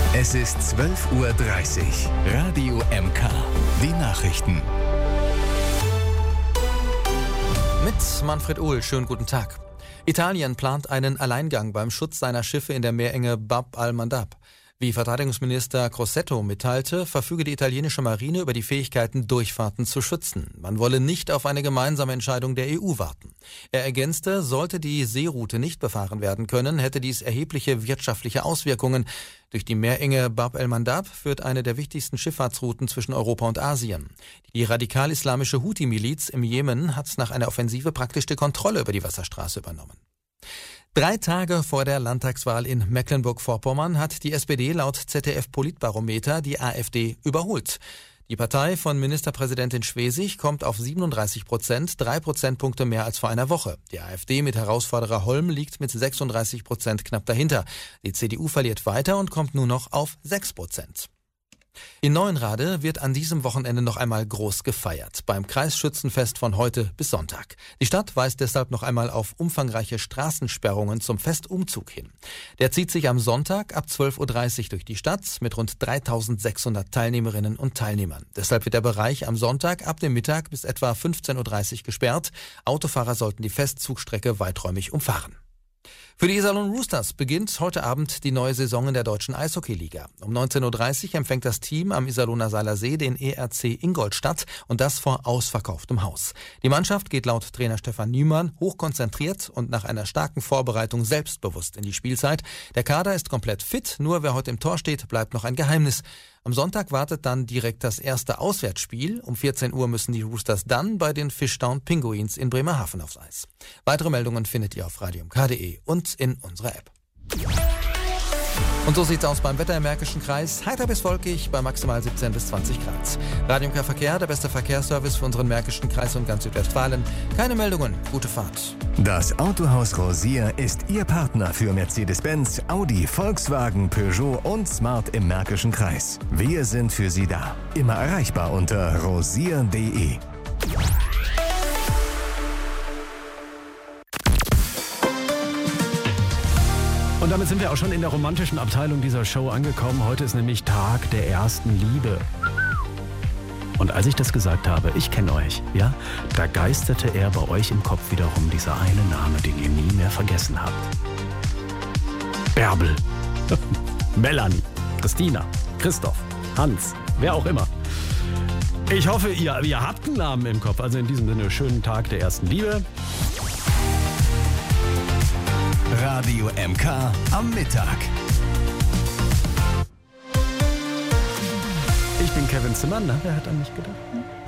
Es ist 12:30 Uhr. Radio MK. Die Nachrichten. Mit Manfred Uhl, schönen guten Tag. Italien plant einen Alleingang beim Schutz seiner Schiffe in der Meerenge Bab al-Mandab. Wie Verteidigungsminister Crosetto mitteilte, verfüge die italienische Marine über die Fähigkeiten, Durchfahrten zu schützen. Man wolle nicht auf eine gemeinsame Entscheidung der EU warten. Er ergänzte, sollte die Seeroute nicht befahren werden können, hätte dies erhebliche wirtschaftliche Auswirkungen. Durch die Meerenge Bab el-Mandab führt eine der wichtigsten Schifffahrtsrouten zwischen Europa und Asien. Die radikal-islamische Houthi-Miliz im Jemen hat nach einer Offensive praktisch die Kontrolle über die Wasserstraße übernommen. 3 Tage vor der Landtagswahl in Mecklenburg-Vorpommern hat die SPD laut ZDF-Politbarometer die AfD überholt. Die Partei von Ministerpräsidentin Schwesig kommt auf 37%, 3 Prozentpunkte mehr als vor einer Woche. Die AfD mit Herausforderer Holm liegt mit 36% knapp dahinter. Die CDU verliert weiter und kommt nur noch auf 6%. In Neuenrade wird an diesem Wochenende noch einmal groß gefeiert, beim Kreisschützenfest von heute bis Sonntag. Die Stadt weist deshalb noch einmal auf umfangreiche Straßensperrungen zum Festumzug hin. Der zieht sich am Sonntag ab 12:30 Uhr durch die Stadt mit rund 3.600 Teilnehmerinnen und Teilnehmern. Deshalb wird der Bereich am Sonntag ab dem Mittag bis etwa 15:30 Uhr gesperrt. Autofahrer sollten die Festzugstrecke weiträumig umfahren. Für die Iserlohn Roosters beginnt heute Abend die neue Saison in der deutschen Eishockeyliga. Um 19:30 Uhr empfängt das Team am Iserlohner Seilersee den ERC Ingolstadt und das vor ausverkauftem Haus. Die Mannschaft geht laut Trainer Stefan Niemann hochkonzentriert und nach einer starken Vorbereitung selbstbewusst in die Spielzeit. Der Kader ist komplett fit, nur wer heute im Tor steht, bleibt noch ein Geheimnis. Am Sonntag wartet dann direkt das erste Auswärtsspiel. Um 14 Uhr müssen die Roosters dann bei den Fishtown Pinguins in Bremerhaven aufs Eis. Weitere Meldungen findet ihr auf radiomk.de und in unserer App. Und so sieht's aus beim Wetter im Märkischen Kreis. Heiter bis wolkig bei maximal 17 bis 20 Grad. Radio MK Verkehr, der beste Verkehrsservice für unseren Märkischen Kreis und ganz Südwestfalen. Keine Meldungen, gute Fahrt. Das Autohaus Rosier ist Ihr Partner für Mercedes-Benz, Audi, Volkswagen, Peugeot und Smart im Märkischen Kreis. Wir sind für Sie da. Immer erreichbar unter rosier.de. Und damit sind wir auch schon in der romantischen Abteilung dieser Show angekommen. Heute ist nämlich Tag der ersten Liebe. Und als ich das gesagt habe, ich kenne euch, ja, da geisterte er bei euch im Kopf wiederum dieser eine Name, den ihr nie mehr vergessen habt. Bärbel, Melanie, Christina, Christoph, Hans, wer auch immer. Ich hoffe, ihr habt einen Namen im Kopf. Also in diesem Sinne, schönen Tag der ersten Liebe. Radio MK am Mittag. Ich bin Kevin Zimmermann, wer hat an mich gedacht?